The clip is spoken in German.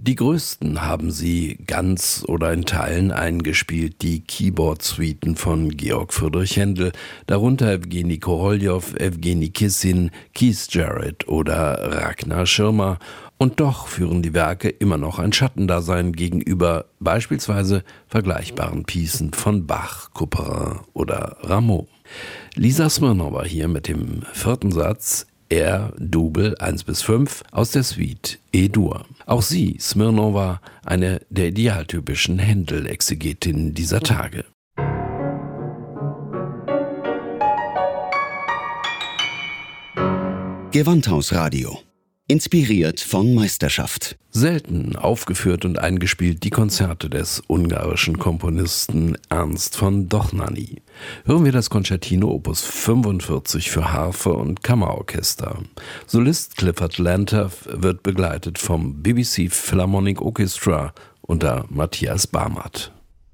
Die größten haben sie ganz oder in Teilen eingespielt, die Keyboard-Suiten von Georg Friedrich Händel, darunter Evgeny Koroljow, Evgeny Kissin, Keith Jarrett oder Ragnar Schirmer. Und doch führen die Werke immer noch ein Schattendasein gegenüber beispielsweise vergleichbaren Piecen von Bach, Couperin oder Rameau. Lisa Smirnowa hier mit dem 4. Satz R-Double 1-5 aus der Suite E-Dur. Auch sie, Smirnowa, eine der idealtypischen Händel-Exegetinnen dieser Tage. Gewandhausradio. Inspiriert von Meisterschaft. Selten aufgeführt und eingespielt die Konzerte des ungarischen Komponisten Ernst von Dohnányi. Hören wir das Concertino Opus 45 für Harfe und Kammerorchester. Solist Clifford Lantoff wird begleitet vom BBC Philharmonic Orchestra unter Matthias Barmert.